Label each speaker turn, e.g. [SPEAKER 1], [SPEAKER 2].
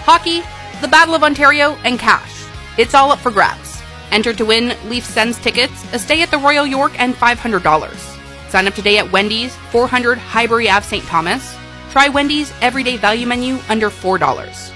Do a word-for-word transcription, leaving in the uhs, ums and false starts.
[SPEAKER 1] hockey, the Battle of Ontario, and cash. It's all up for grabs. Enter to win Leafs Sens tickets, a stay at the Royal York, and five hundred dollars. Sign up today at Wendy's, four hundred Highbury Avenue, Saint Thomas. Try Wendy's everyday value menu under four dollars.